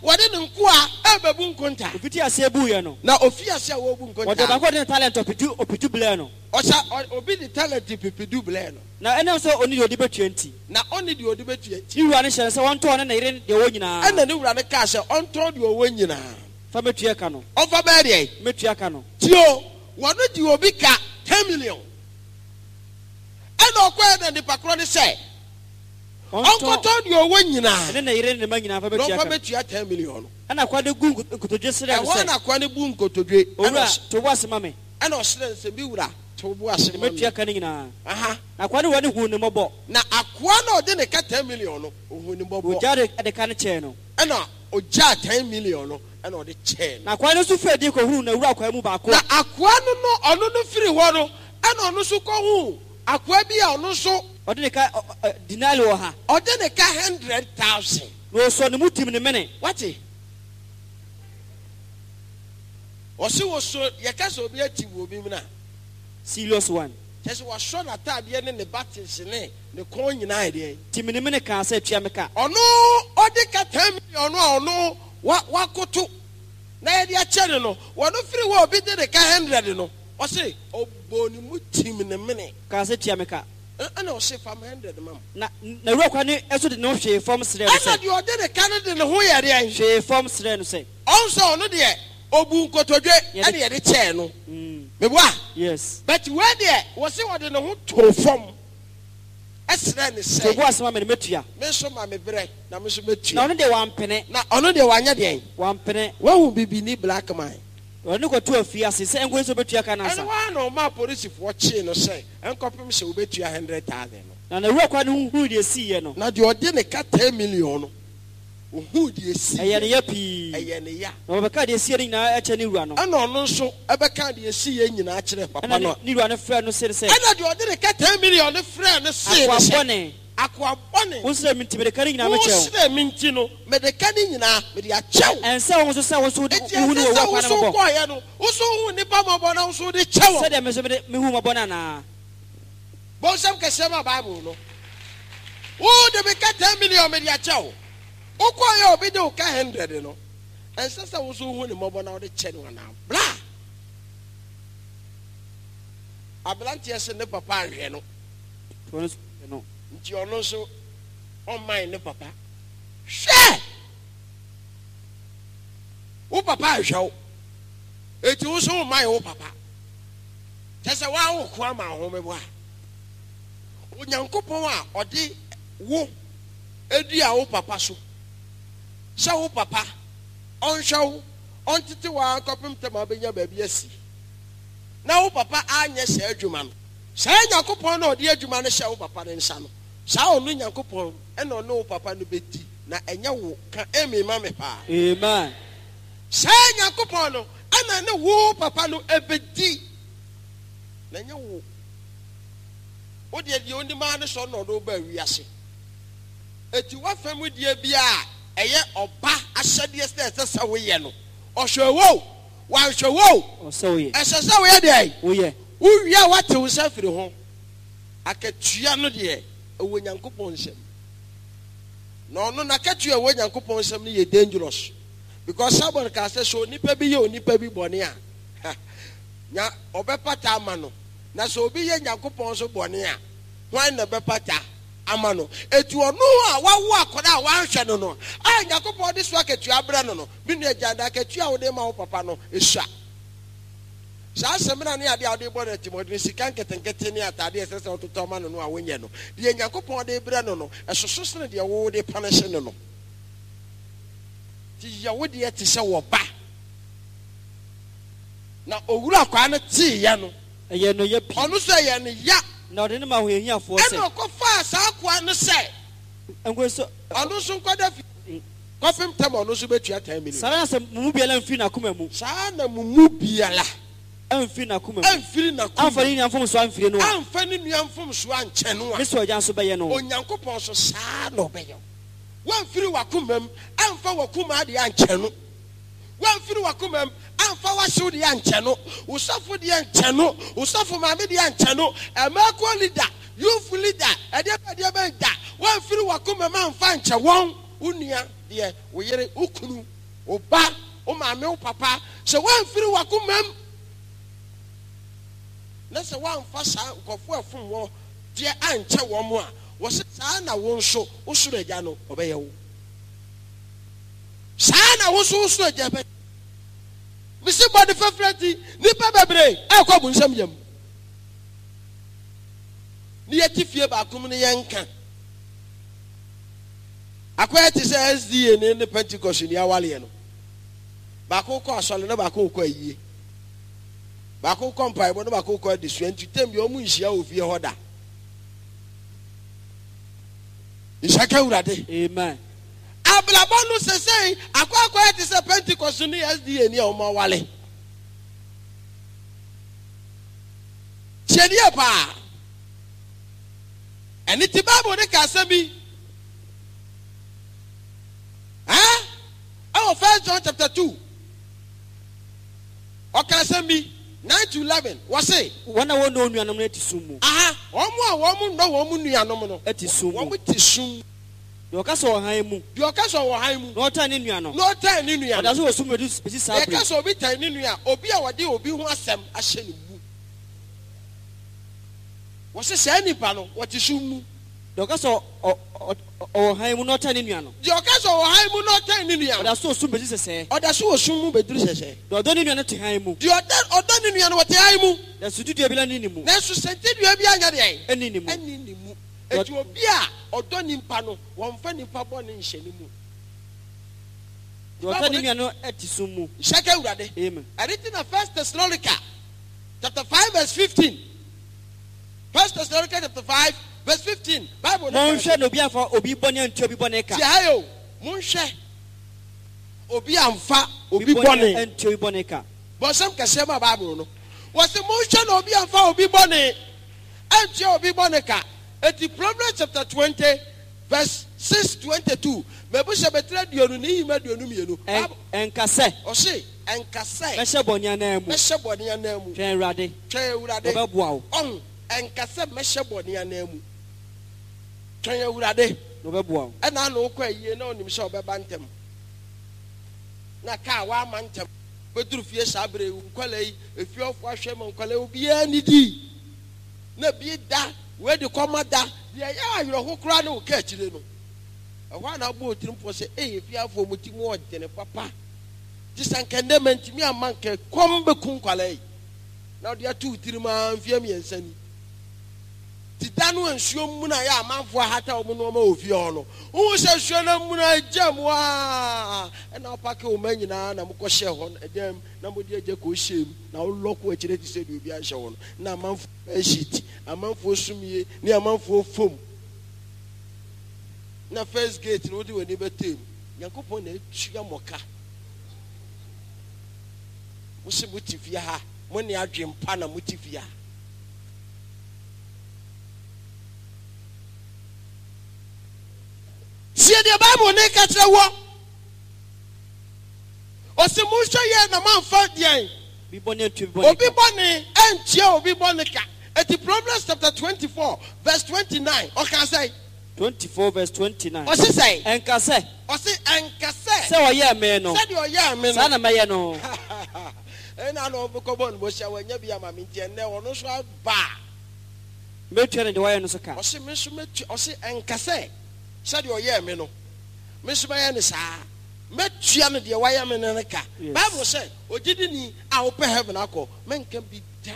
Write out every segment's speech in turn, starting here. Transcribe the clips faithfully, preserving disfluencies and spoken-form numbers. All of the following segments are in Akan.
what didn't qua ever boom conta. If it is a buono. Now, Ophia will boom conta. What the according talent of Pitu or Pitu Blano. Or be the talent to Pitu Blano. Now, and also only your debate twenty. Now, only your debate. You run a one ton and I the Wogina. And the new run a castle on told you when you know. From Metriacano. Of a baby. Metriacano. Tio, what did you be cat? ten million. And no question the Pacroni say. Uncle told you when you know. And then they ran the money of a Metriac ten million. And I quite a good to just say, I want a quite a boom go to do to was mammy. And I'll send a Bura to was Metriacanina. Aha. I quite one who the mobile. Now, a quano didn't cut ten million who the mobile at the kind of channel. And now, or jar ten million. And on the chain. Now, quite a super deco who no rock I move back. Now, a quano no, on the free water, and on the suco. A quabia no so, or the car denial her, or then a car hundred thousand. No, so the mutim in a minute. What it? Or so was so, your castle be a team will be now. Serious one. Just was shot at that the end in the battles in the coin united. Tim in a minute can say Chamaka. Oh no, or the cat ten million or no. What what go to? Na dia channel no. One no free will be the hundred no. O say o boni mu team in a minute. Ka say tiameka. And I say from hundred mam. Na na ro kwani eso de no hwe form sre no say. And you dey the Canada no ho ya dey. Hwe form sre no say. Also no dey obu nkotodwe and ye dey chair no. Mm. Me boa? Yes. But where there was say what de no ho to form. Esre ne say. So boa sama me metua. Me so ma me bre na me so metua. Na ono de wan pene. Na ono de wanya de. Wan pene. Wa hu bibi ni black man. Ono ko to afia se se enko so betua kana sa. And wa no ma police for chi no say. Enko pem se wo betua one hundred thousand no. Na na ru kwa no hu de si ye no. Na de ode ne ka ten million no. Hu de si. Eye ne ya pi. Eye ne ya. Na be ka de si ye na acha ni ru no. Ana ono so e be ka de si ye nyina akire papa no. Ni ru no frɛ no se se. Ana de ode ne ka ten million no frɛ no se. Akwa bone. Akwa bone. Wo se minti be de ka ni nyina me chew. Wo se minti no me de ka ni nyina me de achew. En wo so se wo so hu ni wo kwa na mo. Wo so no. Wo so hu ni pa mo bo na wo so de chew. Se de me so me me hu mo bo na na. Bo sam ke se ma Bible no. Wo de be ka ten million me de achew. Wo kwa ya obi de o ka one hundred no. En se se wo so hu ni mo bo na wo de che no na. Bla. Ablantia se ne papa ahwe no. No. Nti ono so on mind ne papa. Hwe. Wo papa ahwe. Eti wo so on mind wo papa. Tese wa wo ko ama ho me bo a. Onyankopon a ode wo edu a wo papa so. Sha wo papa on hwe on tete wa kopem tema benya ba bi asi. Na wo papa anya sha adwuma no. Sa Nyankopon na odi adwuma no hye wo papa ne nsa no. Sa onu Nyankopon e na ono wo papa no bedi na enya wo ka emi ma me pa. Amen. Sa Nyankopon no ana ne wo papa no ebedi na enya wo. O de de oni ma ne so no do ba wiase. Eti wa fam die bia eye oba ahyede ese se wo ye no. Ohwewo, wa hwewo. O so ye. Ese se wo ye de. Wo ye. Uwia wate wo safiri ho akatua no de ewo Nyankopon nsem no no na katua ewo Nyankopon nsem no ye dangerous because someone can say so nipa bi ye onipa bi bone a nya obepata ama no na so obi ye Nyankopon so bone a hwan na bepata ama no etu ono a wawo akoda a wanhwe no no a Nyankopon de so akatua bra no no bi no aganda akatua wo de ma wo papa no esua. Sa semina ni ade ade bo na Timothy sikan ketenkete ni atade esese ototo ma no no a wonye no de Nyankopon de bra no no esoso sene de wo de punish no no ti ya wo de eti se wo ba na owura kwa na ti ya no eye no ya pi onu se ye ne ya na ode ne ma ho ehia fo se e no ko fa sa kwa no se engo so onu so nkwada fi kofim tem onu so betua ten million sara se mu biala mfi na kuma mu sa na mu biala amfiri na kuma amfiri na kuma amfiri na mfom so amfiri no amfani nua mfom so anche no a me so ojan so beye no Onyankopon so saa no beye wamfiri wakuma amfa wakuma de anche no wamfiri wakuma amfa waso de anche no usafo de anche no usafo maame de anche no emako leader youth leader ade ade benda wamfiri wakuma amfa anche won unia deɛ wo yere ukunu oba o maame o papa sɛ wɔmfiri wakomam na sɛ wɔamfa saa nkɔfo afom wɔ deɛ ankyɛ wɔ mo a wɔsɛ saa na wo nso wo soro agya no ɔbɛyɛ wo saa na wo nso wo soro agya bɛyɛ misi bɔde fɛfrɛ ti nipa bebree ɛkɔ bu nsɛm yam ni yɛti fie baako mu ne yɛnka akɔyɛ te sɛ S D A ne ne Pentecost ni awaleɛ no baako kɔ asɔle na baako kɔ ayie baako kɔ mpaebɔ na baako kɔ adesua nti tem bi ɔmo nhyia wɔ fie hɔ da nhyaka wurade amen ablabɔ no sesei akɔ akɔyɛ te sɛ Pentecost ne S D A ni a ɔmo awale tiɛdeɛ paa ɛne ti Bible ne ka asɛm bi huh? Oh, First John chapter two. Okay, asɛm bi nine to eleven. What say? Wɔn a wɔn no nuanom no ti sum mu. Aha, wɔn a wɔn no wɔn nuanom no. Ti sum mu. Wɔn ti sum. Deɛ ɔka sɛ ɔhan mu. Deɛ ɔka sɛ ɔhan mu. Na ɔtan ne nua no. Na ɔtan ne nua no. Ɔda so wɔ sum edu besi saa bere. Deɛ ɔka sɛ obi tan ne nua, obi a wɔde obi ho asɛm ahyɛ ne mu. Wɔsɛ sɛ nipa no, wɔte sum mu. Deɛ ɔka sɛ ɔhan mu na ɔtan ne nua no. Deɛ ɔka sɛ ɔhan mu na ɔtan ne nua no. Ɔda so wɔ sum besi sɛsɛ. Ɔda so wɔ sum mu beduru sɛsɛ. Deɛ ɔdɔ ne nua no te han mu. Deɛ ɔdɔ ɔdɔ ne nua no wɔte han mu. Deɛ sududua bi la ne ne mu. Nanso sentidua bi anya deɛ. Ɛne ne mu. Ɛne ne mu. Eti obi a ɔdɔ nipa no wɔmfa nipa bɔ ne nhyɛ ne mu. Deɛ ɔtan ne nua no ti sum mu. Hyɛka wurade. Amen. Ɛde na First Thessalonica chapter five verse fifteen. First Thessalonica chapter five verse fifteen. Bible no. Monhwɛ na obi afa obi bɔne antu obi bɔne ka. Ti ayo. Monhwɛ. Obi amfa obi bɔne antu obi bɔne ka. Bɔsɛm kɛseɛ ma Bible no. Wɔsɛ monhwɛ na obi amfa obi bɔne antu obi bɔne ka. Eti Proverbs chapter twenty verse six twenty-two. Mebu sɛ betra duonu ne yima duonu mienu. Ɛnkasɛ. Ɔse ɛnkasɛ. Mɛhyɛ bɔne anan mu. Mɛhyɛ bɔne anan mu. Twɛn Awurade. Twɛn Awurade. Ɔbɛboa wo. Ɔn ɛnkasɛ mɛhyɛ bɔne anan mu. Twɛn Awurade. Ɔbɛboa wo. Ɛna na okɔ ayie na onim sɛ ɔbɛba ntɛm. Na kaa wa ma ntɛm. Beduru fie saa bere nkwala yi efiofo ahwɛ ma nkwala obiara ni di. Na bi da we de kɔma da deɛ yɛ ayerɛho kora ne wo ka akyire no ɛhɔ na abɔ otirim fo sɛ ɛyɛ fiafo mu ti mu ɔdene papa gye sɛ nkɛndɛ ma ntimi ama nkɛ kɔm bɛku nkwala yi na wode ato wo tirim a mfeɛ mmiɛnsa ni ti da no nsuo mu na yɛ amanfoɔ ahata wɔ mu no ɔma wɔ fie hɔ no wohu sɛ nsuo no mu no agya mu a ɛna wopake wo ma nyinaa na mokɔhyɛ hɔ ɛdɛm na mode agya kɔhyɛ mu na wolɔko akyirɛ te sɛ deɛ obi ahyɛ wɔ no na amanfoɔ ahyiti amanfoɔ sumie ne amanfoɔ fom na first gate no wode w'ani bɛtam nyankopɔn na atua mmɔka mo se mote fie ha mo ne adwempa na mote fie ha sie deɛ Bible ne ka kyerɛ wɔ ɔse monhwɛ yɛ na mamfa deɛn obi bɔne antu obi bɔne ka. Obi bɔne antua obi bɔne ka. Eti Proverbs chapter twenty-four verse twenty-nine. Ɔka sɛ. twenty-four verse twenty-nine. Ɔsi sɛ. Ɛnkasɛ. Ɔsi ɛnkasɛ. Sɛ ɔyɛ me no. Sɛ de ɔyɛ me no. Saa na mɛyɛ no. Ɛna na ɔbɛkɔ bɔ no bɔhyia wɔnyɛ bi ama me nti ɛnɛ ɔno nso aba. Mɛtua ne de wɔyɛ no so ka. Ɔsi me nso mɛtua ɔsi ɛnkasɛ. Sɛ de ɔyɛ me no. Me nso mɛyɛ ne saa. Mɛtua ne deɛ wɔyɛ me no ka. Bible sɛ ogyidini a wopɛ heaven akɔ mɛnka bi da.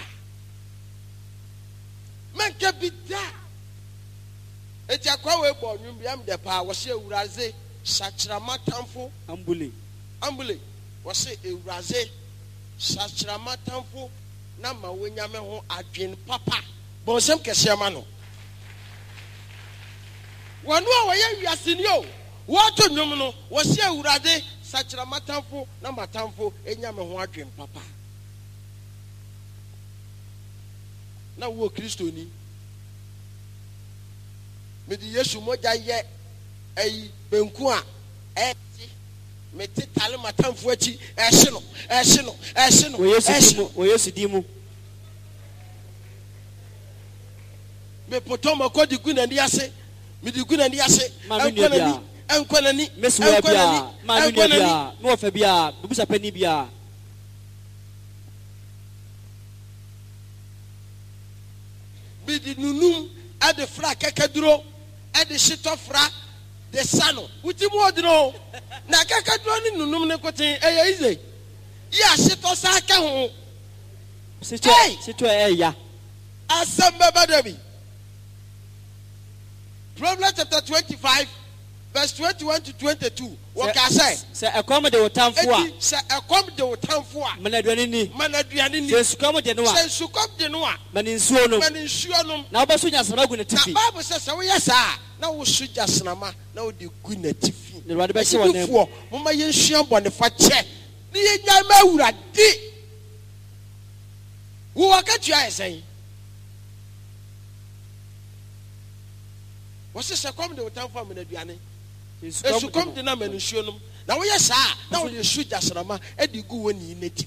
Mɛnka bi da. Eti akwa we bɔ nwum bi am de pa wɔhyɛ Ewuraze sakyerama tamfo ambule. Ambule wɔhyɛ Ewuraze sakyerama tamfo na ma wonya me ho adwen papa. Bɔnsɛm kɛseɛ ma no. Wɔno a wɔyɛ wiaseni o. Wɔto nwum no wɔhyɛ Ewuraze sakyerama tamfo na matamfo enya me ho adwen papa. Na wo Kristo ni me di Yesu moja ye ayi benku a eti me te tale matamfo achi ehye no ehye no ehye no wo Yesu di mu wo Yesu di mu me poto makodi gu na ndi ase me di gu na ndi ase ma me nua bia Enkwanani. Mesua bia. Manu bia. No fa bia. Bubusa pani bia. Bidi nunum at the fra kakaduro at the shitofra the sano. Wuti mo dro. Na kakaduro ni nunum ne kotin eh easy. Ya shitosa ka ho. Situ situ eh ya. Asamba badabi. Proverbs chapter twenty-five, verse twenty-one to twenty-two. What can I say? Say a come de otamfo. Say a come de otamfo. Manaduani ni. Manaduani ni. Say sukom de noa. Say sukom de noa. Maninsuo no. Maninsuo no. Na obaso nya sama gu na tifi. Na Bible says we yes ah. Na wo suja snama na wo de gu na tifi. Ne wade be se wonam. Mama yensuan bone fa che. Ni yenya ma wurade. Wo wakati ya say. What's this? Come to the town for me, Diane. It's come to them and show them. Now, yes, sir. Now you shoot just a man and you go when you native.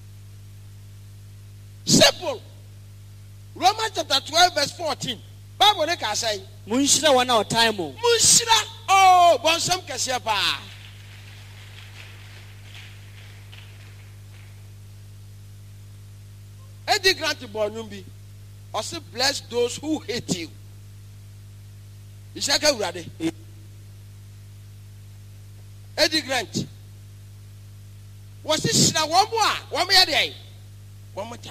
Simple. Romans chapter twelve, verse fourteen. Bible can say, Munshira one hour time. Munshira. Oh, Bonsam Kasiapa. Eddie Grant Bonumbi. Also bless those who hate you. Isaka urade. Eddie Grant. Was this na one more? One more day. One more time.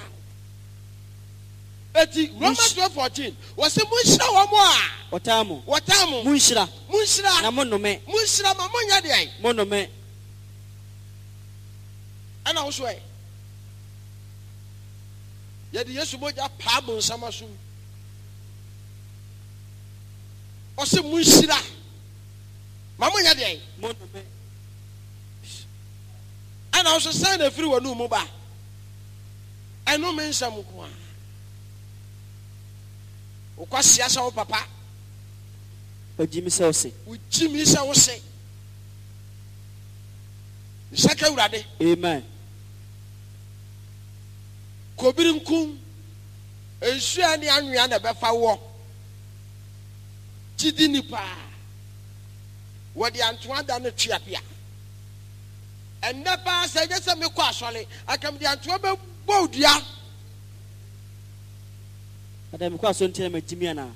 Eddie Romans twelve fourteen. Was it Munshira one more? Watamu. Watamu. Munshira. Munshira. Na monome. Munshira mamonya day. Monome. Ana uswe. Yedi Yesu moja pabo nsama su. Ose munshira. Mamonya dey. Monome. Ana also sign a free wonu mu ba. I know men some kwa. Okwasi asa wo papa. Ojimi se ose. Ojimi se ose. Isaka urade. Amen. Kobirinkum. Ensu ani anwea na befa wo. Jidi nipa. Wodi antoa da no tuapia. Enne pa se je se me kwa asole, akam di antoa be bodua. Ada me kwa so ntia ma jimi ana.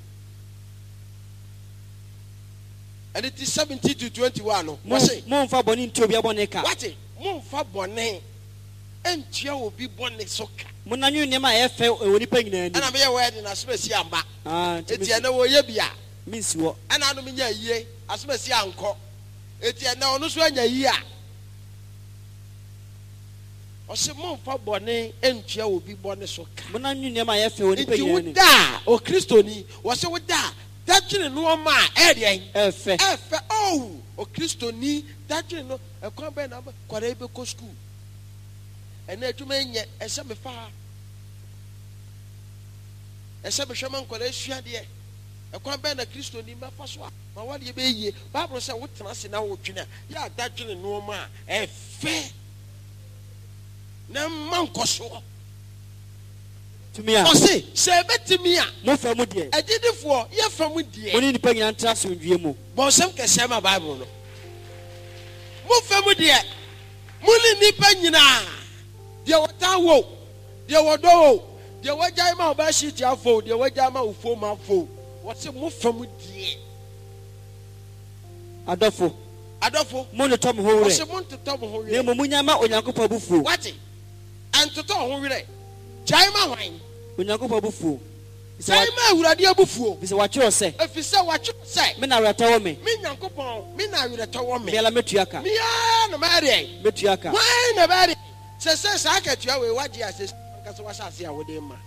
And it is seventeen to twenty-one no. Mo mo mfa boni nti obi abone ka. What? Mo mfa bone. Entia obi bone soka. Mo nanyu ne ma efe woni pa nyina ni. Ana me ye wedding asomasi amba. Ah, eti na wo ye bia. Minsi wo. Ana anu me nya yie, asomasi anko. Eti na onu so anya yie a. Ose mo mfa bone entia obi bone soka. Mo nanyu ne ma efe woni pa nyina ni. Da o Kristoni, wo se wo da. Dajine no ma e de efe. Efe oh, o Kristoni dajine no e kon be na kwara ebe ko school. Ena etuma enye ese me fa. Ese be hwema nkwara asua de e kon be na Kristoni ma fa so a ma wade be yie. Bible say wo tena se na wo twena ya dajine no ma efe. Na man koso. Tumia. Ose se betimia. Mo fa mu de. Agidifo ye fa mu de. Mo ni nipa nyina ntra so ndwie mu. Bonsam kese ma Bible no. Mo fa mu de. Mo ni nipa nyina. De wota wo. De wodo wo. De wajai ma oba shiti afo, de wajai ma ufo ma afo. What say mo fa mu de. Adofo. Adofo. Mo ne tom ho we. What say mo to tom ho we. Ne mo munya ma onyankopɔ bufuo. What? And to tom ho we. Jaima wan. Onyankopɔ bufuo. Jaima urade abufuo. Bisa wakyerɛ se. Efisa wakyerɛ se. Me na werɛtɔ wɔ me. Me nyankopɔn, me na werɛtɔ wɔ me. Me ala metuaka. Me ya na mare. Metuaka. Why na mare? Se se sa ka tua we waje ase kasa wa sase a wo de ma.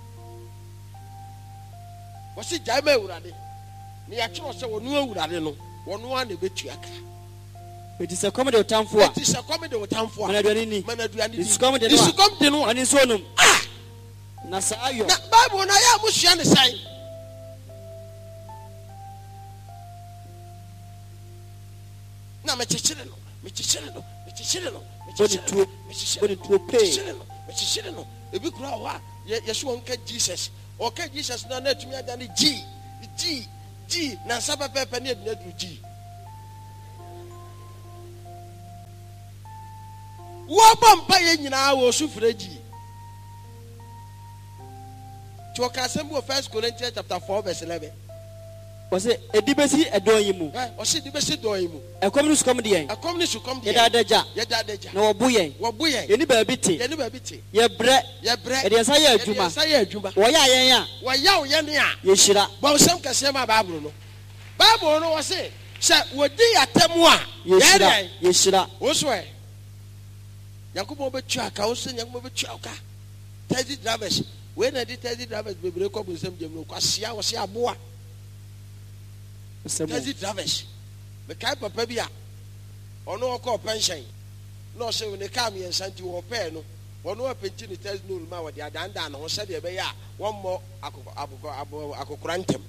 Wo si jaima urade. Me ya kyerɛ se wonu urade no, wonu a na betuaka. It is a comedy of time for. It is a comedy of time for. Manaduani. Manaduani. It is comedy. It is comedy no. Ani so no. Ah. Na sa ayo. Na Bible na ya musua ne sai. Na me chichire no. Me chichire no. Me chichire no. Me chichire no. Me chichire no. Me chichire no. Me chichire no. Ebi kura wa ye so wonka Jesus. Oka Jesus na na tumi ada ne G. G. G. Na sa pepe ne na du G. wobompa ye nyina wo sufreji to ka sembo First Corinthians chapter four verse eleven. Was it a dibesi a doyimu? Or see the best doyimu. A communist comedy. A communist who come here. Yadaja. Yadaja. No buye. What buye? You never beat it. You never beat it. Ye bread. Ye bread. It is a year Juma. Say Juma. Why ya ya? Why yaw yania? Yeshira. But some can say my Bible. Bible no was say. Say what di atemwa. Yeshira. Yeshira. Oswe. Yakubo be chaka. Osen yakubo be chaka. Thirty drivers. When I did thirty drivers, we break up with some Jim. Kwasia was ya boa. Thirty drivers. The kind of baby or no call pension. No, say when they come here and send you a pen, or no pension it tells no matter what they are done, or said they be one more acocrantem.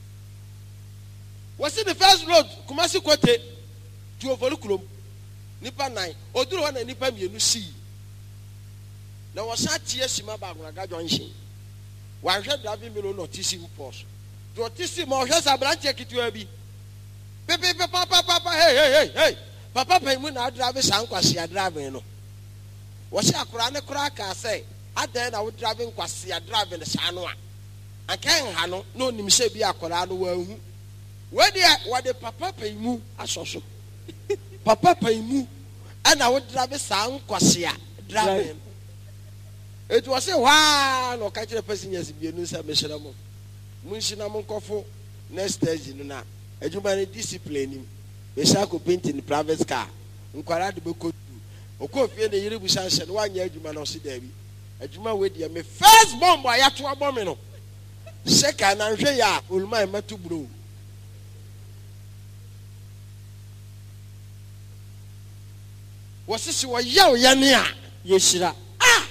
Was it the first road? Kumasi Kote to Voluculum Nipa nine, or do one and Nipa you see. Now was that tears in my bag when I got junction. Why should driving below no T C post? To T C more has a branch check it to a be. Papa, papa, papa, hey, hey, hey, hey. Papa, pay when I drive a sound because she are driving. Was a crane crack? I say, at then I would drive in Quasi driving the Sanua. I can't handle no name say be a Corano. Where the what the papa pay mu as also. Papa pay mu, and I would drive a sound Quasi driving. It was a while no catch a person as you know some Mishnamo. Munshinamon Kofo, next stage in na. A human discipline. We shall go paint in the private car. Unquara the book. Okofi and the Yeribusan and one year Juman or Sidevi. A Juma with you. Me first bomb by Yatua Bomino. Second, and Jaya will my matu blue. Was this your yow yania? Yeshira. Ah!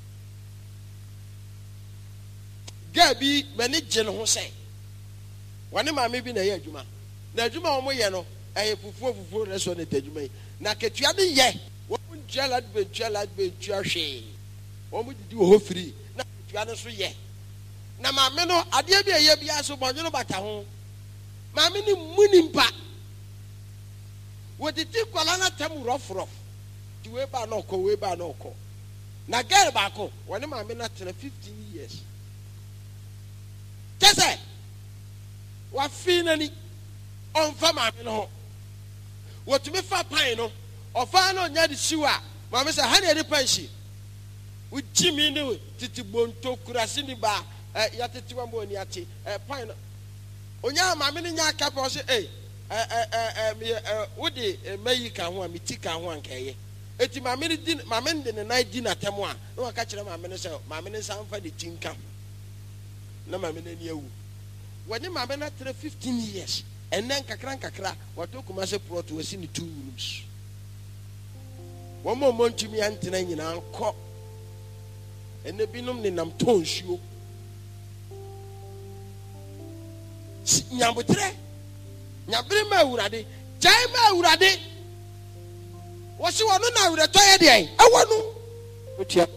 Gabi, many general say. One of my maybe na year Juma. Na Juma omo ye no, eh fufu fufu reso na tejuma yi. Na ketua de ye. Wo njala de njala de tua hwe. Wo mu didi wo free. Na ketua no so ye. Na ma me no ade bi ye bia so bonjo no bata ho. Ma me ni muni mpa. Wo didi kwala na tem rough rough. Di we ba no ko we ba no ko. Na girl ba ko, woni ma me na tena fifteen years. Kese wa finani on fa ma me no wo tumi fa pan no ofa no nya de siwa ma me say ha na de panshi wo jimi ni titi bonto kurasi ni ba ya titi wa mo ni ati pan no onya ma me ni nya ka pa o say eh eh eh me wo de mayi ka ho a me ti ka ho an kaye eti ma me ni din ma me de na di na temo a no wa ka kire ma me ni say ma me ni san fa de tinka na ma me ni awu when my man at fifteen years, and then Kakran Kakra, what took my support to us in the two rooms. One more month to me, Anthony, and I'll call. And the binum in them tones you. Yabutre, Yabrima Uradi, Jaima Uradi. What's you want to know? Retire day. I want to.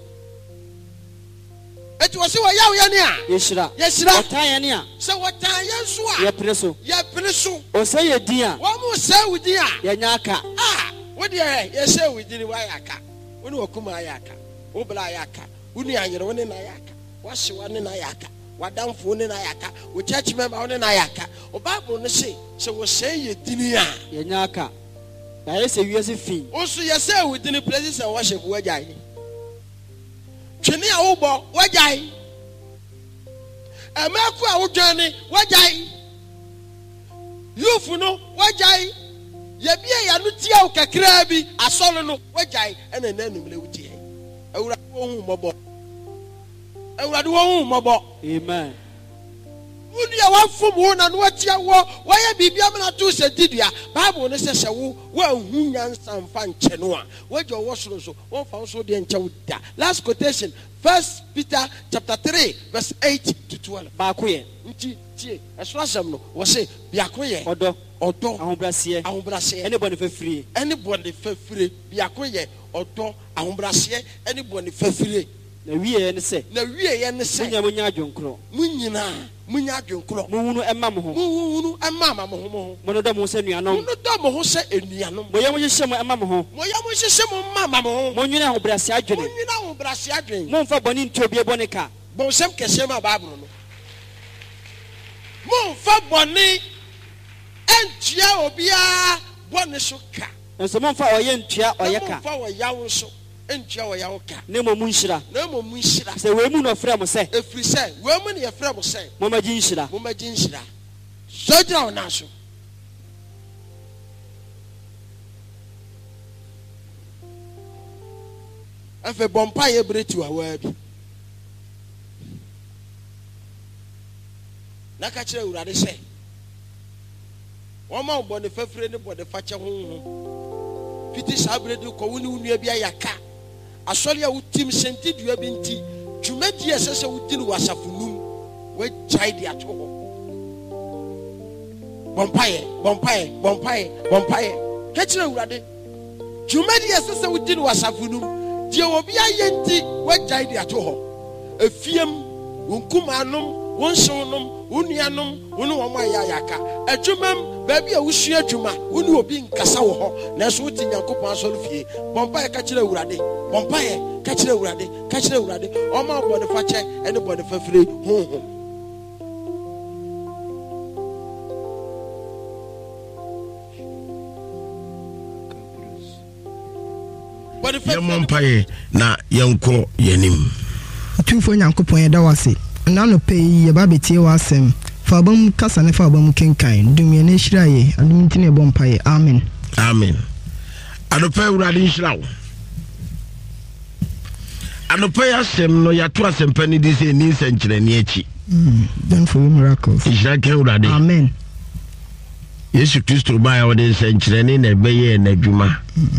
It was your Yawania. Yeshira. Yeshira. Tayania. So what time you are? Preso. Ya Preso. O say a dear. What will say with dear? Yanaka. Ah, what dear? Yes, sir, we did Wayaka. When you come Ayaka. Oblayaka. Unia, you're one in Ayaka. What's one in Ayaka? What down for in Ayaka? We church member on in Ayaka. Or Bible say, so we'll say you dinia. Yanaka. There is a U S fee. Also, yes, sir, we didn't places and worship Wajai. Chenia Obo, Wajai. A Makua Ujani, Wajai. You funo, Wajai. Yabia Yanutia Kakrabi, a solono, Wajai, and an enemy with you. I would have one mobo. I would have one mobo. Amen. Would you want from one and what you want? Why be Biamana to say, did ya? Bible necessary. Well, Hunyan San Fan Chenua. Where your was also one found so the enchauda. Last quotation, First Peter chapter three, verse eight to twelve. Bakuye. Nti tie. Eswasam no was say biakoye. Odo. Odo. Ahombrasie. Ahombrasie. Anybody for free. Anybody for free. Biakoye. Odo. Ahombrasie. Anybody for free. na wiye ne se na wiye ne se munya munya adwonkro munyina munya adwonkro muhunu emma mo ho muhunu emma ma mo ho mo mo do mo se nuanom mo do mo ho se enuanom mo yam hyehyɛ mo emma mo ho mo yam hyehyɛ mo ma ma mo ho mo nwina ho brase adwene mo nwina ho brase adwene mo mfa bɔne nti obi bɔne ka bon sem kese ma baabro no mo mfa bɔne entua obi a bɔne so ka nso mo mfa ɔyɛ ntua ɔyɛ ka mo mfa wɔ yawo so entua wɔ yawo ka ne mo mu nhyira na mo mu nhyira sɛ we mu no frɛ mo sɛ efiri sɛ we mu ne yɛfrɛ mo sɛ mo ma gi nhyira mo ma gi nhyira so gyina wo na so afa bompa ye breti wa wa bi na ka kire urade sɛ wo ma bɔ ne fafire ne bɔ de fa kyɛ honhom fiti sabredi ko woni unua bi ayaka asɔre a wotim senti dua bi nti dwumadi ɛsɛ sɛ wodi no wasafonum we chai dia to ho bompae bompae bompae bompae ka kire urade dwumadi ɛsɛ sɛ wodi no wasafonum die obi ayenti we chai dia to ho efiem wonkumanom wonsonom unuanom wonu wo ma ya yaka adwumam baabi a wusua adwuma wonu obi nkasa wo ho na so wuti Nyankopɔn asɔre fie bompa ka kire urade bompa ka kire urade ka kire urade o ma bɔ de fa kyɛ ene bɔ de fa fire honhom bɔ de fa bompa na yanko yanim tufo Nyankopɔn yɛda wase na no pay ye ba betie wasem fa bam kasa ne fa bam kenkan dumye ne hyiraye adum ntine bom paye amen amen adopa urade hyirawo adopa yasem no yato asempa ni di se ni senkyerani achi mm then for miracles hyirake urade amen Yesu Kristo ba ya wode senkyerani na beye na dwuma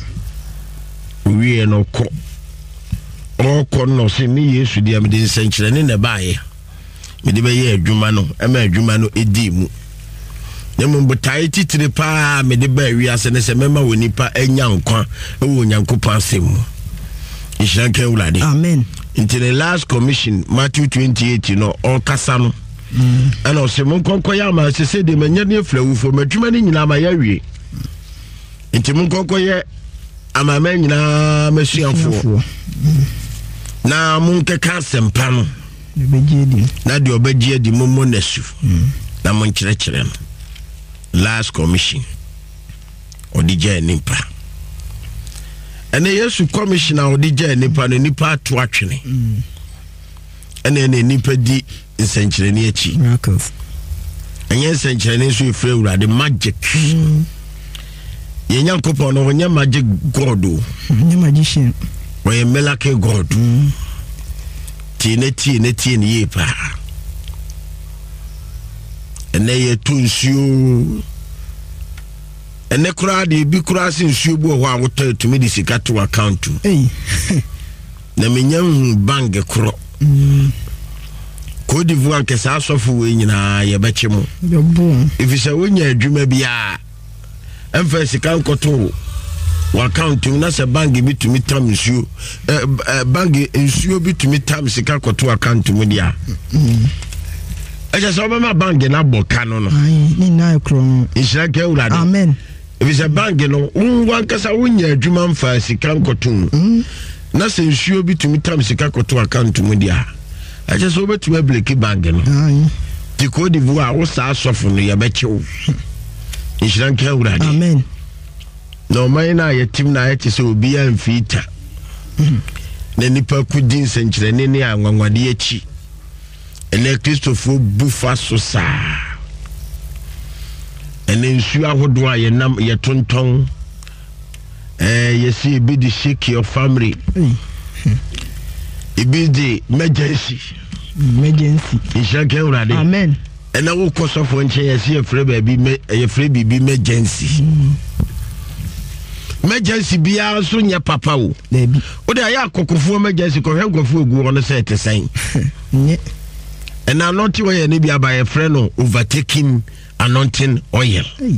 wiye no ko o ko no se ni Yesu dia me de senkyerani na baaye me de beye adwuma no e ma adwuma no edi mu ne mo botae titire pa me de ba wi ase ne se mema woni pa anya nkwa e wo Nyankopɔn asem mu ishanke ulade amen into the last commission Matthew twenty-eight no all kasa no mm ana se mo konko ya ma se se de manya ne flawu fo madwuma ne nyina ma ya wie into mo konko ye amama nyina masuafo na mo nkeka sempa no na de obagie di momo nasu na mo nkyerɛkyerɛ no last commission odija nipa ene Yesu commissioner odija nipa no nipa to atwene ene ene nipa di nsenkyerɛni achi miracles enye nsenkyerɛni so efre urade magic ye Nyankopɔn no nya magic god o nya magician we miracle god tine tine tine ye pa ene ye tunsuo ene kura de bi kura se nsuo bo ho a woto tumi di sika to account eh na menyan bank kro mm ko di vu anke sa asofo we nyina ye beche mo yo bo if you wonya adwuma bia emfa sika nkoto wa account na se bank bi tumi tam nsuo eh bank nsuo bi tumi tam sika koto account mu dia mm eja so ma bank na boka no no ai ni na ekro isha ke urade amen if is a bank no unwan kasa wonya adwuma mfa sika nkoto mm na se nsuo bi tumi tam sika koto account mu dia eja so betuma bleki bank no ai ti ko di vu a wo sa asofo no ya bechew isha ke urade amen no mai na yetim na yete se obi amfita na nipa kudin senkyerene ne anwanwade achi ene Kristofo bufa so sa ene nsu ahodo a yenam yetonton eh yesi bi di shake your family ibi di emergency emergency ishake urade amen ene wo kosofo nche yesi efre ba bi me efre bi bi emergency emergency bia so nya papa wo debi o de aya kokofo emergency ko hwenkofo egu ono se tesan nye and anointing oil ne bia by a friend no overtaking anointing oil hey.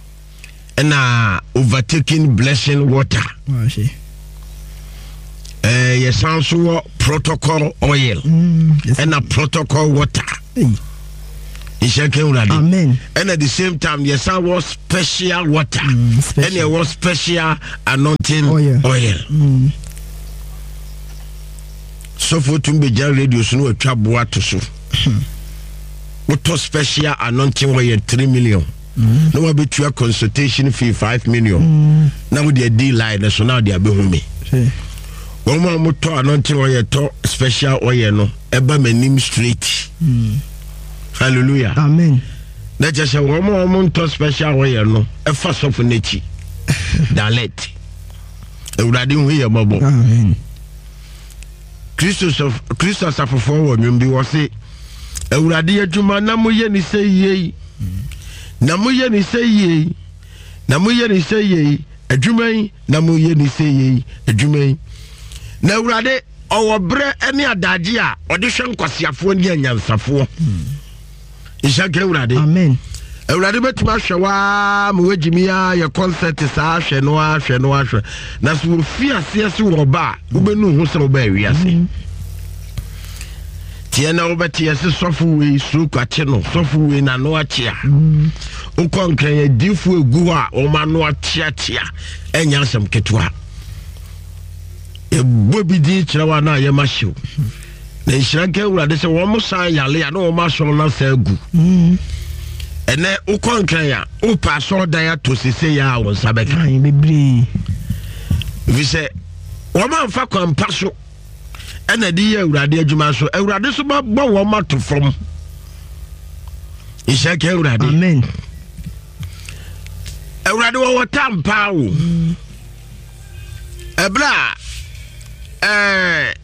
And uh, overtaking blessing water washi eh eh yes so protocol oil mm, and a protocol water. Hey. Amen. And at the same time, yes, I was special water, mm, special. And there was special anointing oil. oil. Mm. So for to be just radio, so no trouble to so. What was special anointing oil three million? Mm. No one be to a consultation fee five million. Mm. Now with the deal line, so now they are behind me. One more motor anointing oil, to special oil, no, eba my name straight. Mm. Hallelujah. Amen. Let us say one more month special way, no. A first of nature. Dalet. A riding way above. Amen. Christus of Christus of forward, you be was it. A radia to my Namuyan is say ye. Namuyan is say ye. Namuyan is say ye. A Jumay, Namuyan is say ye. A Jumay. Now, Rade, our bread any adagia, audition Quasiafonia and Yansafo. Amen. Awurade betima hwewa mo wagimia ye concert sa hwe no ahwe no ahwe na so fi ase ase wo ba wo benu hu se wo ba wi ase tie na wo beti ase sofu we su kwache no sofu we na no ache a wo konkran ye difu egu a wo ma no ache ache enya asem ketwa e bobi di kirawa na ye ma hyew na nshiraka Awurade se wo mo san yale ya na wo ma so na sa egu ene ukonkran ya upa so dan ya to sese ya won sabeka ai bebre vi se wo ma fa kwampa so ena di ya Awurade adwuma so Awurade so ba bo wo ma to from nshiraka Awurade amen Awurade wo wotampa wo ebla eh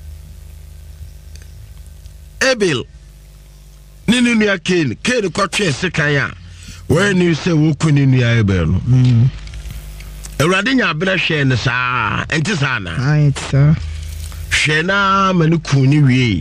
Abel ninu nua Cain Cain kwatwe sekan a we ni se wo kuni nua Abel no mm Awurade nya abena hwe ne saa enti saa na ai tsa hwe na manu kuni wie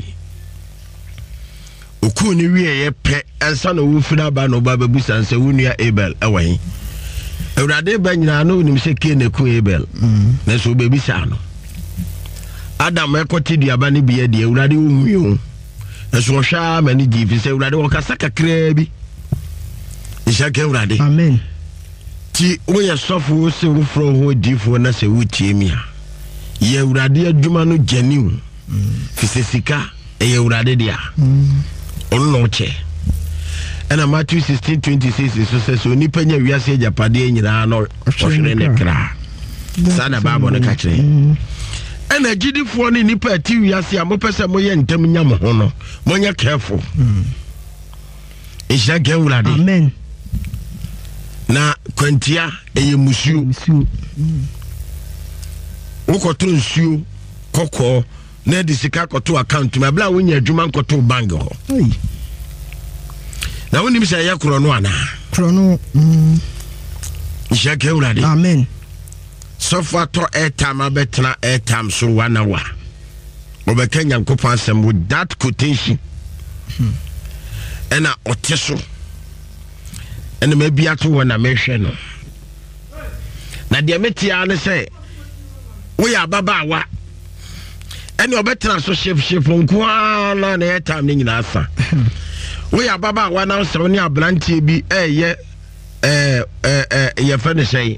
okuni wie ye pe ensa na wo fina ba no ba babusa nse wo nua Abel ewan Awurade ba nyina no nim se Cain ku Abel mm na so babisa no Adam ekoti duaba ne bia de Awurade wo huyo so sha mani di fi se Awurade wo kasa kakra bi ishaka Awurade amen ti wo ye sofo se wo fro ho difo na se wutie mi a ye Awurade adwuma no janiu fi se sika e ye Awurade dia on no che ana Matthew sixteen twenty-six so se so ni panya wiase ajapade nyina no ohwere ne kra sana babo ne ka kire ena gidifo ni nipa ati wiase a mopese moye ntam nya mo ho no monye careful mm. Isha ge Awurade amen na kwantia eye musuo musuo mm. Ukoto nsuo kokko na di sika koto account ma bla wonya adwuma koto bank ho hey. Na woni mi se ya kro no ana kro no mm. Isha ge Awurade amen so far to airtime abetra airtime so one hour obeka nyankopon asem with that quotation hmm. Ena oteso ena mabia to wona mehwe no na de metia ne se wo ya baba wa ena obetra so chef chef nko na na airtime ni nyina asa wo ya baba wa na so ne abrantie bi eye eh eh eh ye fa ne sei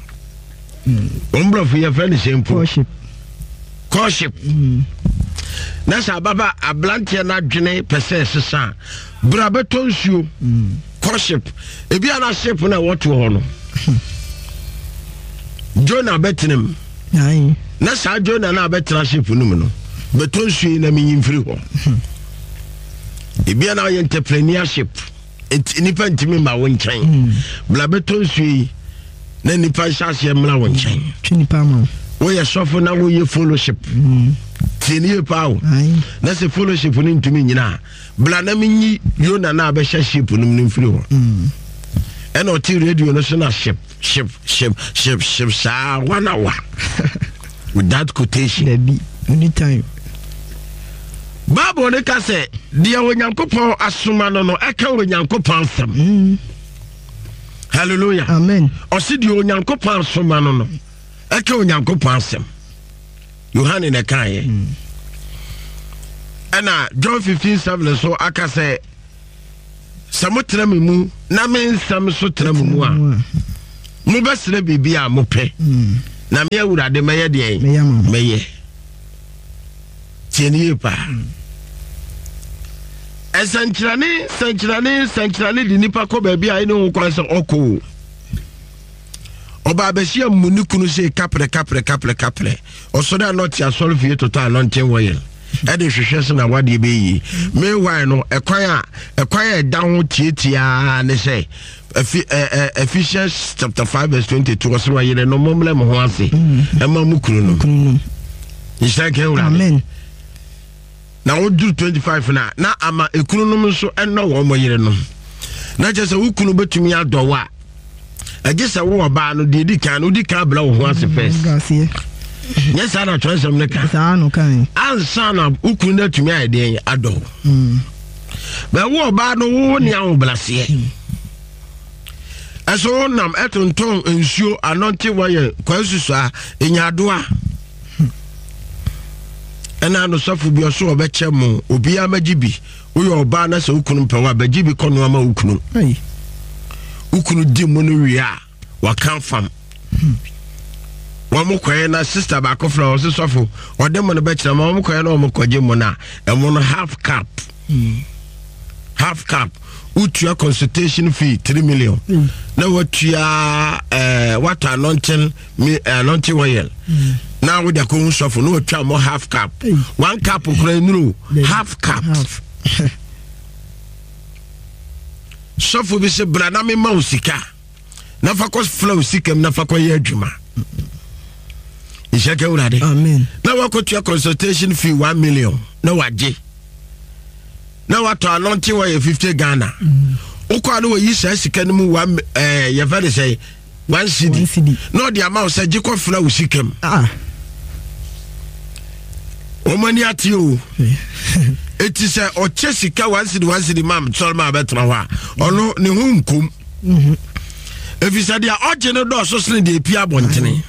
Umbro for your friend simple. Worship. Worship. Nasa baba a blantia na dwene pese sesa. Brabeto nsuo. Worship. Ebi ana ship na what ho no. Jonah betinem. Ai. Nasa Jonah na betra ship no no. Beto nsuo na minyi mfiri ho. Ebi ana entrepreneurship. Nipa ntimi ma wo nkyɛn. Brabeto nsuo na nipa shase mla won chen twinipa ma wo ye sofo na wo ye fellowship mm tini pawo na se fellowship ni ntumi nyina bla na minyi Yona na be ship no mfiri ho mm e na oti radio no so na ship ship ship ship ship sa one hour with that quotation baby anytime Bible ne ka se dia onyankopon asoma no no e ka onyankopon asem mm Hallelujah. Amen. Osidi onyankopon asoma no no. Eke onyankopon asem. Yohane ne kae ana John fifteen seven so aka say samotra mu na men sam so tra mu a mo besre bibia mo pe na me awurade meye de meye tieni pa esankrane sankrane sankrane di nipa ko ba bia ene ho kwan se oko oba abeshia munikunu se kapre kapre kapre kapre osoda not ya solve total anointing oil e de hwehwe se na wade be yi me why no ekwan a ekwan e da ho tietia ne se Ephesians chapter five verse twenty-two was why you no momle mo ho ase e ma mukunu no isake ura amen na odu twenty-five na na ama ekunu no so eno wo mo yire no na je se ukunu betumi adowa agisa wo oba no de di kan no di kan bla wo ho ase first yes ana transem ne ka sa no kan ansa na ukunu na tumi ade ado mm ba wo oba no wo ni an blase aso nam etonton nsuo anonte waye kwansusu a enyadoa ena no sofu bi oso obeche mu obi amagibi uyo oba na se ukunu mpawa bagibi kono ama ukunu ai ukunu di mu no wi a wa kan fam wa mo kwaye na sister ba ko fra o se sofu ode mo no beche ma mo kwaye na o mo kwaje mu na e mo no half cup half cup utua consultation fee three million mm. na watua eh what anointing me anointing oil mm. now with the ko sofo no watua mo half cup mm. one cup kura nuru half cup half. Sofo bi se brana me ma usika na fakos flow sikem na fakwa ye adwuma ishake urade amen na wakotua consultation fee one million na waje na wato anointing oil fifty Ghana ukwa no yi sa sika no mu one eh ye very say one C D no the amount say jiko fla usikem ah o mani ati o eti say o che sika one C D one C D mam tol ma betra ho a ono ne hu nkom mhm efi say dia oje no do so sene de pia bontene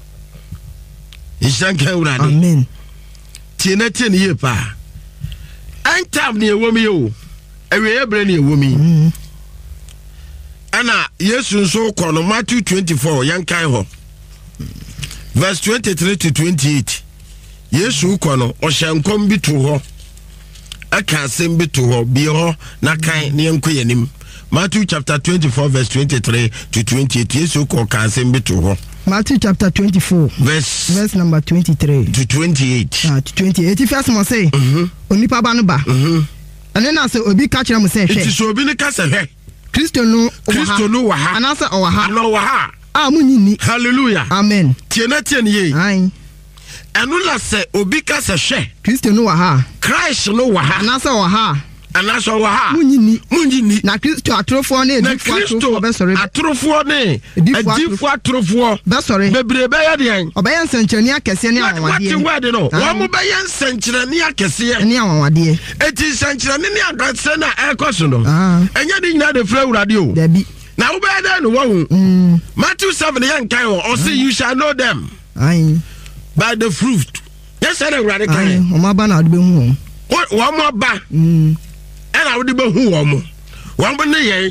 isanka urade amen tiene tiene ye pa antam ne ewomi yo ewe ebre ne ewomi ana yesu nso kono Matthew twenty-four yankai ho verse twenty-three to twenty-eight yesu kono o hyankom bi to ho aka asem bi to ho bi ho na kan ne yanko yanim Matthew chapter twenty-four verse twenty-three to twenty-eight yesu ko ka asem bi to ho Matthew chapter twenty-four verse verse number twenty-three to twenty-eight ah to twenty-eight if first mo say mhm onipa ba no ba mhm ane na say obi ka kire mo say hwe it is obi ne ka say hwe Kristo no Kristo no wa ha ana say o wa ha no wa ha ah munyi hallelujah amen tiena tiena ye ai anu la say obi ka say hwe Kristo no wa ha Christ no wa ha ana say wa ha ana so wa ha munyi munyi na Kristo atrofo na edifo atrofo be sorry atrofo ne edifo atrofo be sorry bebre be ya de obeyan sanchani akese ne awawade what word no wo mo be yan sanchani akese ne awawade eti sanchani ne akese na ekoso no enya de nyina de fra urade o dabi na wo be da no wo Matthew seven yan kan o say you shall know them ai by the fruit yes say urade kan ai o ma ba na de be hu wo mo ba mm and I would be who one one but nay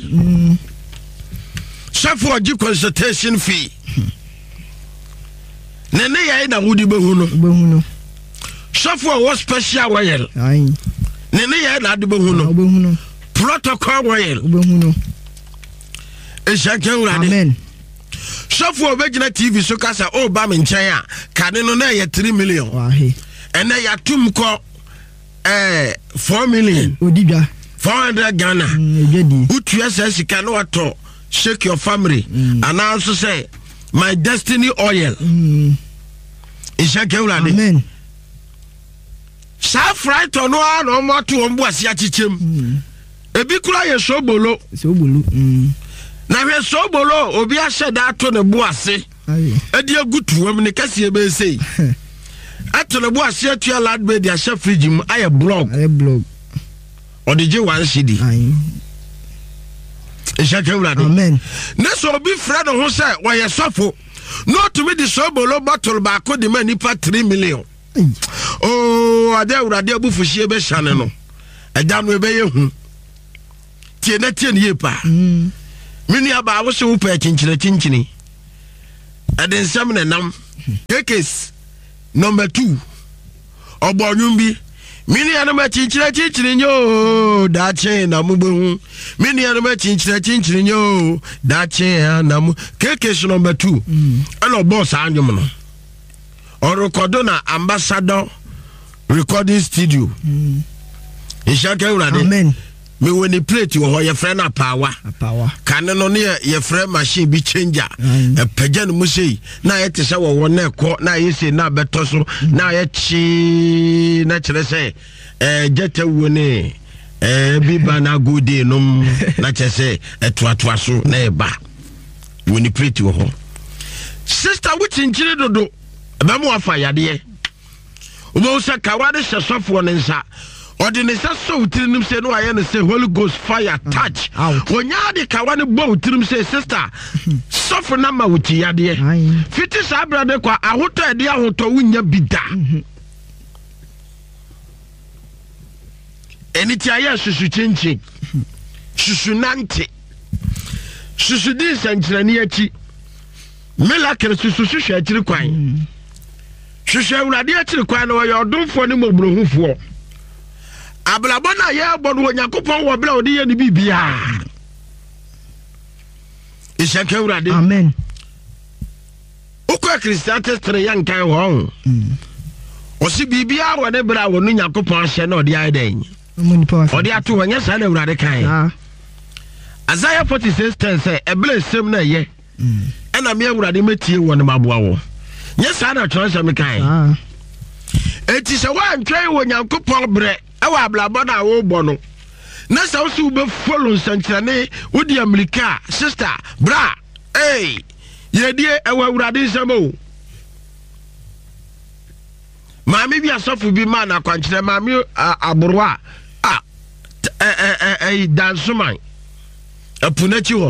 suffer a consultation fee Nene na would be who suffer was special oil Nene na the behuno protocol oil amen suffer original T V so kasa oh bam in China canino na three million and they are two ko eh four million odibia four hundred Ghana utu says can wato shake your family and also say my destiny oil ishake urade amen sa fright ono no mo to ombu ase achichem ebi kura ye sobolo sobolo na hwe sobolo obi ahye da to ne bu ase edi agutu am ne kase e be sei atole bo ase atua lad be dia chef fridge mu aye blog aye blog odije one C D aye ishake urade amen na so obi fra no ho say wo ye sofo no to me the sobolo bottle ba ko de mani pa three million oh ade awurade abufuhie be hyane no ɛda no ebe yehu tie na tie ne yepa mini aba wo se wo pa kinkyire kinkyini ade nsam na nam kekes number two obonwum bi mini anama kinkyire kinkyini nyo da chen na mubehu mini anama kinkyire kinkyini nyo da chen na mu kekes number two ana boss anyum no or recordo na ambassador recording studio mm. Ishaka urade amen me woni plate wo ye frɛ na power power kan no ne ye frɛ machine bi changer e pagya no musei na ye te sɛ wo wo na ekɔ na ye se na beto so na ye chi na kyerɛ sɛ eh jeta wo ne eh bi bana gode nom na kyerɛ sɛ etoatoa so na e ba woni plate wo ho sister wo chinchire dodo ba mo afa yade obo se kawade sesofo ne nsa odi ne saso utirim se no aye ne se Holy Ghost fire touch onya de kawane bo utirim se sister sofo na ma wuti yade fiti sa brade kwa ahoto ede ahoto wunya bida eni ti aye susu chinchi susu nante susu di sankrani achi miracle susu susu achiri kwan hwehwe awurade akiri kwan no yo domfo ne mobrohufo ablabo na ye abodo Onyankopon wo bla odi ye ne bibia ishaka awurade amen ukwa Christianity tre yankan ho osi bibia wo ne bra wo no Nyankopon ahye na odi ayden odi ato wonya sa na awurade kan Isaiah forty-six ten say eble sem na ye ena me awurade metie wo ne maboa wo yes ana transfer me kai ah eti se wan twen wo Nyankopon bre e wa ablabo na wo bo no na se wo su be follow sankrane wo di America sister bra eh ye die e wa awurade nsamo maami bi asofu bi ma na kwankyere maami aborwa ah eh eh eh dansuman apunachi ho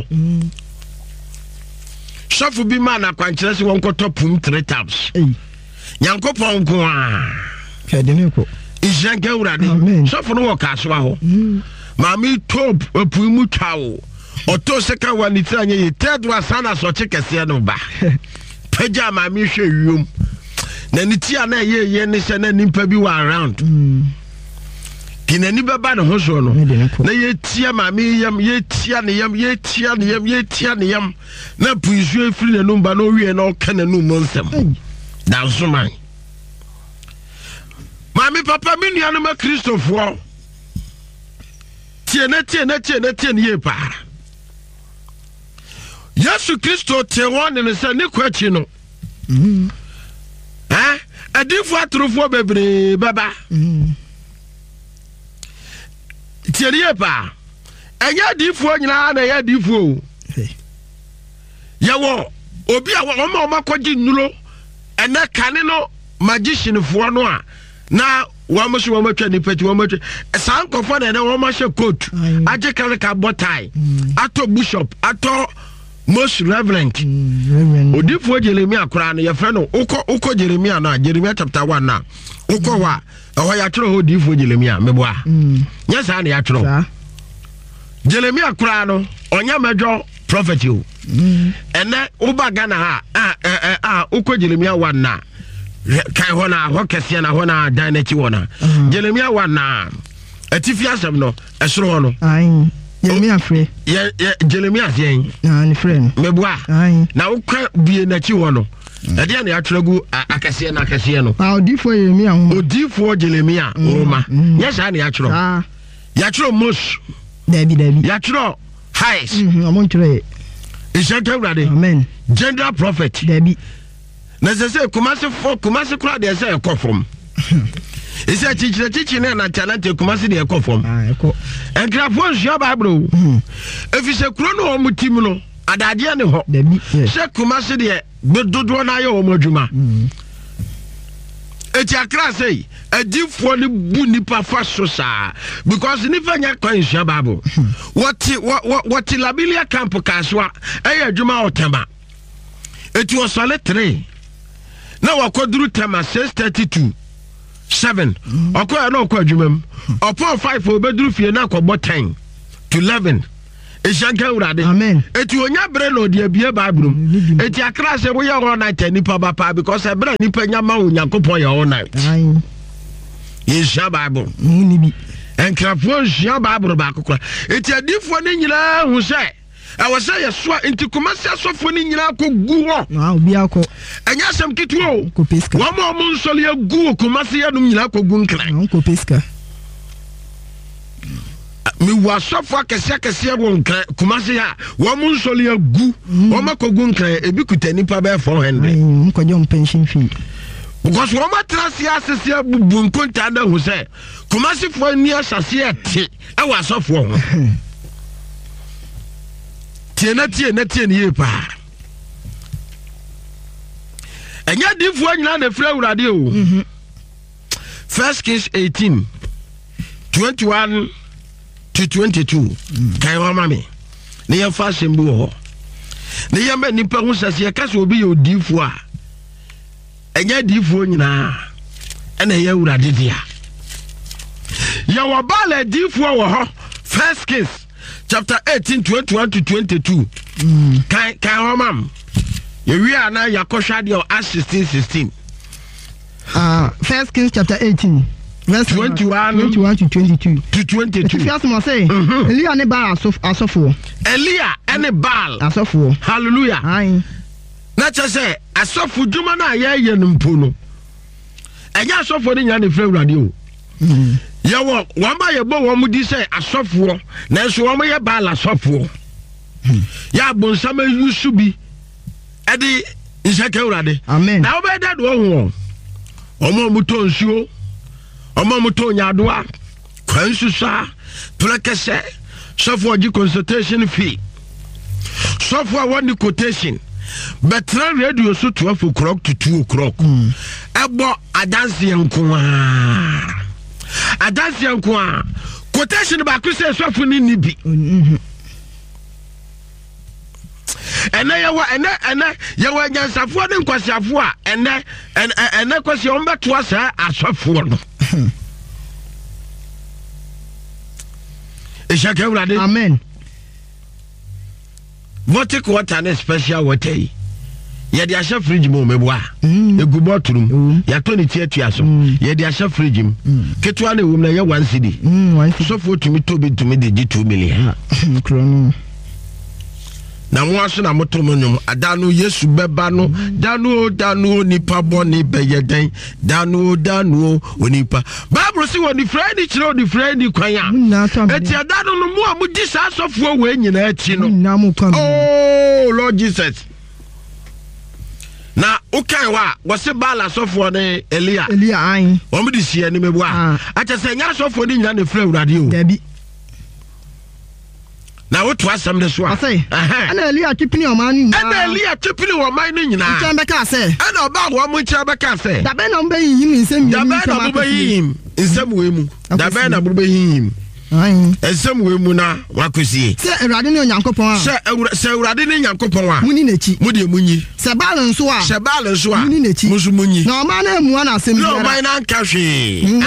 Sofu bi ma na kwankyere se won koto pum three times. Eh. Nyankopon ko a. Kede ne ko. Ijanka urade. Sofu no wo kaso ho. Mami top pum mu twawo. Oto seka wani tranye ye tedwa sana so chekese no ba. Pagya mami hwe wiom. Na nitia na ye ye ne se na nimpa bi wa around. Kinani baba no ho so no na ye tia mami yam ye tia ne yam ye tia ne yam ye tia ne yam na puisu efiri ne numba no wie na okana nu monsem dan so man mami papa mi nua no ma Christopher tie na tie na tie na tie ne ye pa Yesu Kristo te won ne se ne kwachi no mhm eh adifu atrofo bebre baba mhm Tiye pa enya difo nyina na ya difo yawo obi a wo ma ma kwaji nulo ena kane no magician fo no a na wa mo so wa matwa ni pati wa matwa san kofo na na wa ma she coat aje kare ka botai ato bishop ato most reverend odifo Jeremia kura no ye fe no uko uko Jeremia na Jeremia chapter one na uko wa oh ya tro ho difo Jeremia meboa yes na ya tro Jeremia kura no onya medwo prophet o ene uba Ghana ha ah eh ah uko Jeremia one na kai ho na ho kese na ho na dan na chi wona Jeremia one na atifi asem no esoro ho no ai Jeremia free ye Jeremia yen na ni friend meboa na ukwa bie na chi ho no ade na ya tragu akase na akase no ah odifo Jeremia ho odifo Jeremia roma yes na ya tro ah ya tro mos dabi dabi ya tro highs mhm amon tro ishaka urade amen general prophet dabi na sese kumase fo kumase kura de se ekofom isa chichire chichine na talent kumase de ekofom ah eko enkrafo nsia bible efise kuro no omutim no adade ne ho dabi se kumase de bedodo na ye omodwuma eti akra sei adifo ni bu nipa fa so saa because nipa nya kwan nsia bible what what labilia camp kaswa eye adwuma otema eti osole three na wakoduru tema six thirty-two seven okoya na okwa adwumam upon five obeduru fie na akọbọ ten to eleven eshanka urade amen eti onya bre na odi abie bible eti akra se wo ye all night nipa ba pa because ebra nipa nya ma Onyankopon ye all night ayin ye sha bible muni bi enkrafo sha bible ba akokora eti adifo ne nyina hu se I say yes, into commercial software in Yako. Now be alco. And yes, I'm Kito. Copisca. One more monsolia goo, Commercia Numilako Gunka. Uncle Pisca. Me was so far Cassia won't Commercia. One monsolia goo, Omako Gunka, a bicuteni pabe for Henry. Uncle John pension fee. Because one more Tracia Cecilia Bunkuntada who said, Commercia for near Sassiat. I was off one. Tiena tiena tiena ye pa. Enya difo nyina na fra urade o. First Kings eighteen twenty-one to twenty-two. Kai wa mami. Ne ya fa sembu ho. Ne ya ma nipa hu sase ya kase obi ye odifo a. Enya difo nyina. Ena ya urade dia. Ya wa bala difo wo ho. First Kings chapter eighteen twenty-one to twenty-two. Mm. Kai kai mam. You we are now yakosha de Acts sixteen sixteen. Ah, uh, First Kings chapter eighteen verse twenty-one twenty-one to twenty-two. To twenty-two. First mo say, Elia ne Baal asof asofo. Elia ene Baal asofo. Hallelujah. Aye. Na che say asofo dwuma na ye ye numpo no. Enya asofo de nya ne fra urade o. Mhm. Yawo wamba ye bo wo mudi say asofo na so wo ye Baal asofo. Ya bonsama yusu bi edi inseke urade. Amen. Na obeda do ho. Omo muto nsuo. Omo muto nyadoa. Kwansusa plekese sofo oji consultation fee. Sofo awon quotation. Betra radio so twelve o'clock to two o'clock. Mm. Ebo adanse enko a. Adanse enko a. Quotation ba ku say sofo ni nibi. Mhm. Ene yawa ene ene yawa nyansafo ne nkwasiafo a ene ene kwasi on beto asa asofo no. Ishake urade. Amen. Vote water na special water yi. Ye de asha fridge mo meboa. Egu botrum. Ya to ni tietua so. Ye de asha fridge m. Ketwa na ewum na ye one C D. one C D. So for to me to be to me de two million. Krono. Na mo aso na motomo nyom adanu Yesu beba no danu danu nipa boni beyeden danu danu onipa Bible si woni friend chiro di friend kwanya eti adanu no mo amudi sa asofo we nyina achi no oh Lord Jesus na ukai wa wose Baal asofo ne Elia Elia ayin o mudi sie ni mebua acha se nya asofo ni nyina ne fra urade o dabi na what was some the swap? I say, and Elia keeping your money, and Elia keeping your money in Chambeka say, and about one which Chambeka say, the Ben obey him in some way, obey him in some way, the Ben obey him. And some way, Muna, Wakusi. Say a Radin Yankopon, say Radin Yankopon, Munichi, Mudi Muni, Sabalan Swa, Sabalan Swa, Munichi, Musumuni, no man, one as no mine and Kashi.